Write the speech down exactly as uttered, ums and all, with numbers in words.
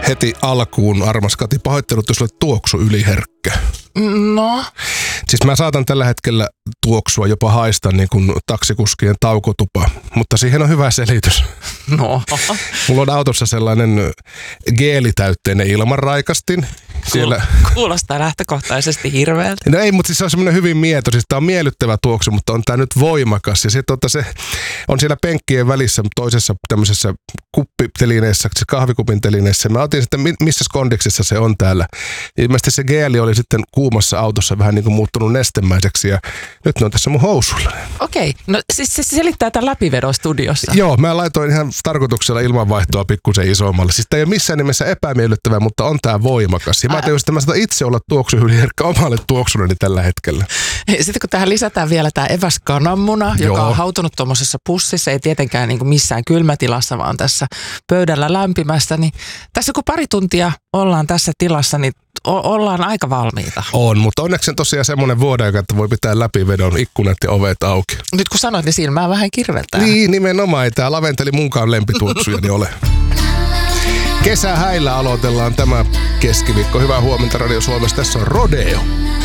heti alkuun, armas Kati, pahoittelut, jos olet tuoksu yliherkkä. No? Siis mä saatan tällä hetkellä tuoksua, jopa haista niin kuin taksikuskien taukotupa, mutta siihen on hyvä selitys. No? Mulla on autossa sellainen geelitäytteinen ilmanraikastin. Siellä... Kuulostaa lähtökohtaisesti hirveältä. No ei, mutta siis se on semmoinen hyvin mieto. Siis tää on miellyttävä tuoksu, mutta on tää nyt voimakas. Ja sitten se on siellä penkkien välissä toisessa tämmöisessä kuppitelineessä, siis kahvikupin telineessä. Mä otin sitten, missä kondiksessa se on täällä. Ilmeisesti se geeli oli sitten kuumassa autossa vähän niin kuin muuttunut nestemäiseksi ja nyt ne on tässä mun housuilla. Okei, no siis se selittää tämän läpivedon studiossa. Joo, mä laitoin ihan tarkoituksella ilmanvaihtoa pikkusen isommalle. Siis tää ei ole missään nimessä epämiellyttävää, mutta on tää voimakas. Ja mä tajusin, että mä saatan itse olla tuoksuhyliherkkä omalle tuoksulleni tällä hetkellä. Sitten kun tähän lisätään vielä tämä eväs kananmuna, joka Joo. on hautunut tuommoisessa pussissa, ei tietenkään niin kuin missään kylmätilassa, vaan tässä pöydällä lämpimässä, niin tässä kun pari tuntia ollaan tässä tilassa, niin o- ollaan aika valmiita. On, mutta onneksi on tosiaan semmoinen vuodeaika, että voi pitää läpivedon ikkunat ja ovet auki. Nyt kun sanoit, niin silmää vähän kirveltää. Niin, nimenomaan. Ei tää laventeli munkaan lempituoksujani ole. Kesähäillä aloitellaan tämä keskiviikko. Hyvää huomenta Radio Suomessa. Tässä on Rodeo.